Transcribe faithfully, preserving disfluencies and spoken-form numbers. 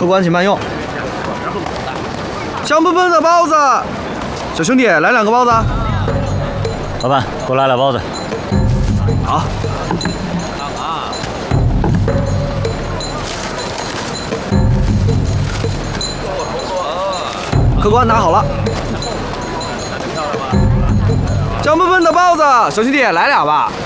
客官请慢用。香喷喷的包子，小兄弟来两个包子。 老板，给我来俩包子。 好。客官拿好了。香喷喷的包子，小兄弟来俩吧。